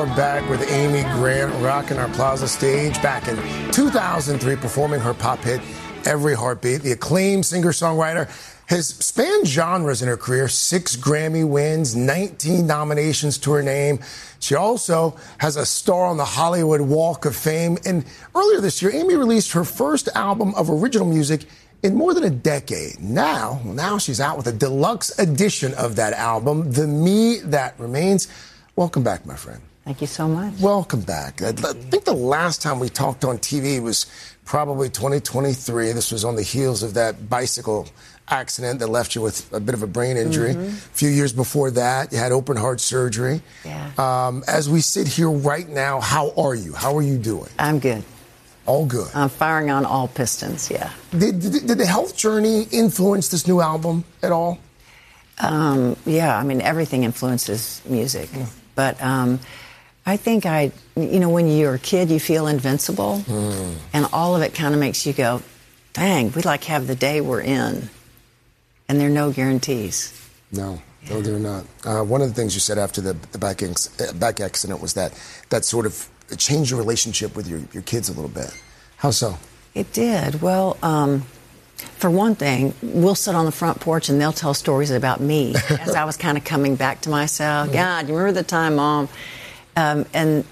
are back with Amy Grant rocking our Plaza stage back in 2003, performing her pop hit, Every Heartbeat. The acclaimed singer-songwriter has spanned genres in her career, 6 Grammy wins, 19 nominations to her name. She also has a star on the Hollywood Walk of Fame. And earlier this year, Amy released her first album of original music in more than a decade. Now she's out with a deluxe edition of that album, The Me That Remains. Welcome back, my friend. Thank you so much. Welcome back. I think the last time we talked on TV was probably 2023. This was on the heels of that bicycle accident that left you with a bit of a brain injury. A few years before that, you had open heart surgery. Yeah. As we sit here right now, how are you? How are you doing? I'm good. All good. I'm firing on all pistons, yeah. Did the health journey influence this new album at all? Yeah, I mean, everything influences music. But I think when you're a kid, you feel invincible. And all of it kind of makes you go, dang, we'd like have the day we're in. And there are no guarantees. No, they're not. One of the things you said after the back accident was that sort of changed your relationship with your kids a little bit. How so? It did. Well, for one thing, we'll sit on the front porch and they'll tell stories about me as I was kind of coming back to myself. God, you remember the time, Mom? And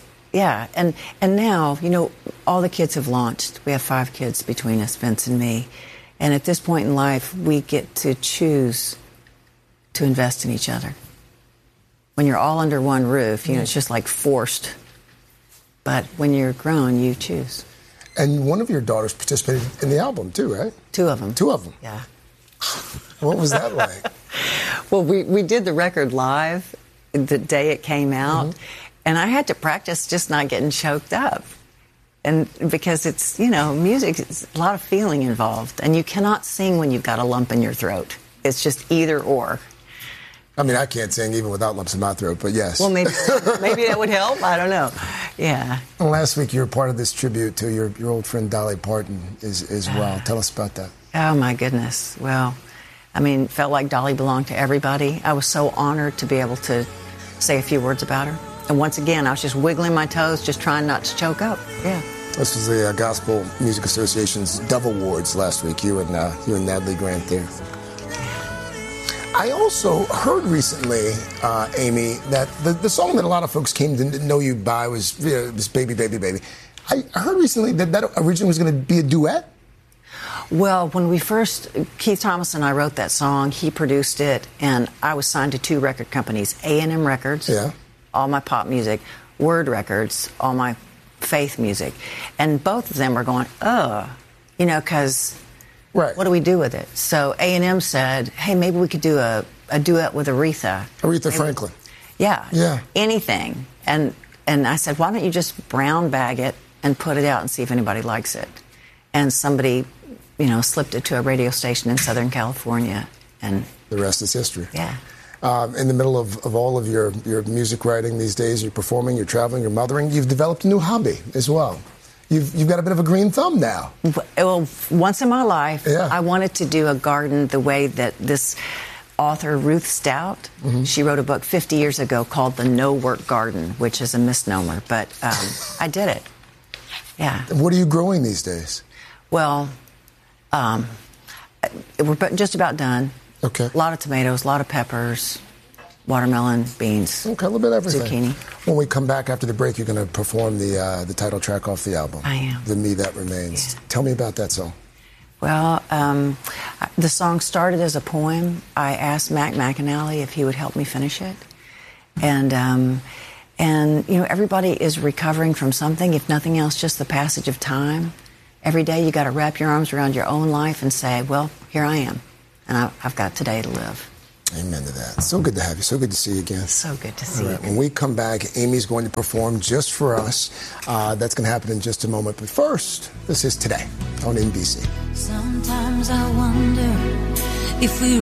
now, all the kids have launched. We have 5 kids between us, Vince and me. And at this point in life, we get to choose to invest in each other. When you're all under one roof, it's just like forced. But when you're grown, you choose. And one of your daughters participated in the album, too, right? 2 of them. 2 of them? Yeah. What was that like? Well, we did the record live the day it came out, and I had to practice just not getting choked up. And because it's, music, it's a lot of feeling involved, and you cannot sing when you've got a lump in your throat. It's just either or. I mean, I can't sing even without lumps in my throat, but yes. Well, maybe that would help. I don't know. Yeah. And last week, you were part of this tribute to your old friend Dolly Parton as well. Tell us about that. Oh, my goodness. Well, I mean, felt like Dolly belonged to everybody. I was so honored to be able to say a few words about her. And once again, I was just wiggling my toes, just trying not to choke up. Yeah. This was the Gospel Music Association's Dove Awards last week. You and Natalie Grant there. I also heard recently, Amy, that the song that a lot of folks came to know you by was Baby, Baby, Baby. I heard recently that originally was going to be a duet. Well, when Keith Thomas and I wrote that song, he produced it, and I was signed to 2 record companies, A&M Records, all my pop music, Word Records, all my faith music. And both of them were going, because... Right. What do we do with it? So A&M said, hey, maybe we could do a duet with Aretha. Aretha Franklin. Yeah. Anything. And I said, why don't you just brown bag it and put it out and see if anybody likes it? And somebody, slipped it to a radio station in Southern California. And the rest is history. Yeah. In the middle of all of your music writing these days, you're performing, you're traveling, you're mothering, you've developed a new hobby as well. You've got a bit of a green thumb now. Well, once in my life, I wanted to do a garden the way that this author, Ruth Stout, she wrote a book 50 years ago called The No Work Garden, which is a misnomer, but I did it. Yeah. What are you growing these days? Well, we're just about done. Okay. A lot of tomatoes, a lot of peppers, watermelon, beans. Okay, a little bit of everything. Zucchini. When we come back after the break, you're going to perform the title track off the album. I am. The Me That Remains. Yeah. Tell me about that song. Well, the song started as a poem. I asked Mac McAnally if he would help me finish it. And everybody is recovering from something, if nothing else, just the passage of time. Every day you got to wrap your arms around your own life and say, well, here I am, and I've got today to live. Amen to that. So good to have you. So good to see you again. So good to see you. When we come back, Amy's going to perform just for us. That's going to happen in just a moment. But first, this is Today on NBC. Sometimes I wonder if we